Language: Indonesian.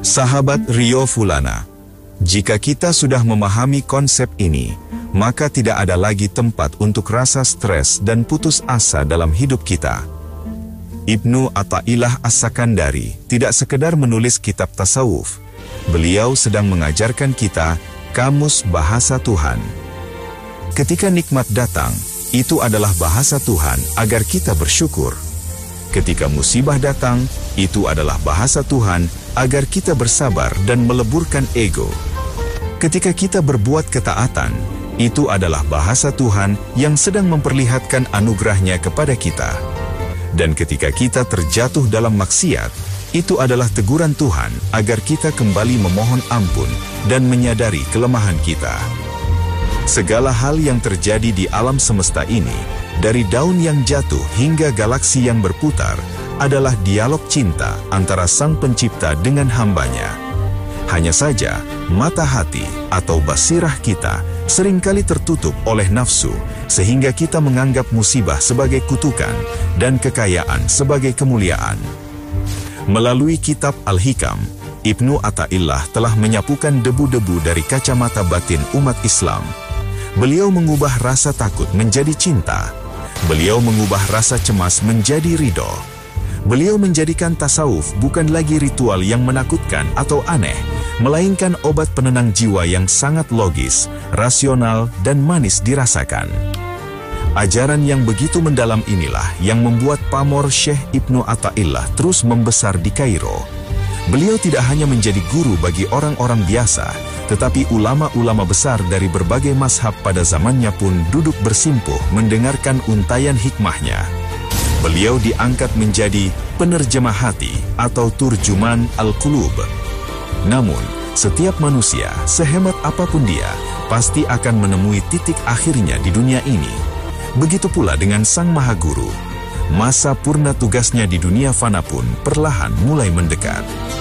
Sahabat Rio Fulana, jika kita sudah memahami konsep ini, maka tidak ada lagi tempat untuk rasa stres dan putus asa dalam hidup kita. Ibnu Athaillah As-Sakandari tidak sekedar menulis kitab tasawuf. Beliau sedang mengajarkan kita kamus bahasa Tuhan. Ketika nikmat datang, itu adalah bahasa Tuhan agar kita bersyukur. Ketika musibah datang, itu adalah bahasa Tuhan agar kita bersabar dan meleburkan ego. Ketika kita berbuat ketaatan, itu adalah bahasa Tuhan yang sedang memperlihatkan anugerahnya kepada kita. Dan ketika kita terjatuh dalam maksiat, itu adalah teguran Tuhan agar kita kembali memohon ampun dan menyadari kelemahan kita. Segala hal yang terjadi di alam semesta ini, dari daun yang jatuh hingga galaksi yang berputar, adalah dialog cinta antara Sang Pencipta dengan hambanya. Hanya saja, mata hati atau basirah kita seringkali tertutup oleh nafsu, sehingga kita menganggap musibah sebagai kutukan dan kekayaan sebagai kemuliaan. Melalui kitab Al-Hikam, Ibnu Athaillah telah menyapukan debu-debu dari kacamata batin umat Islam. Beliau mengubah rasa takut menjadi cinta. Beliau mengubah rasa cemas menjadi ridho. Beliau menjadikan tasawuf bukan lagi ritual yang menakutkan atau aneh, melainkan obat penenang jiwa yang sangat logis, rasional, dan manis dirasakan. Ajaran yang begitu mendalam inilah yang membuat pamor Syekh Ibnu Athaillah terus membesar di Kairo. Beliau tidak hanya menjadi guru bagi orang-orang biasa, tetapi ulama-ulama besar dari berbagai mazhab pada zamannya pun duduk bersimpuh mendengarkan untayan hikmahnya. Beliau diangkat menjadi penerjemah hati atau turjuman al-qulub. Namun, setiap manusia, sehemat apapun dia, pasti akan menemui titik akhirnya di dunia ini. Begitu pula dengan Sang Maha Guru. Masa purna tugasnya di dunia fana pun perlahan mulai mendekat.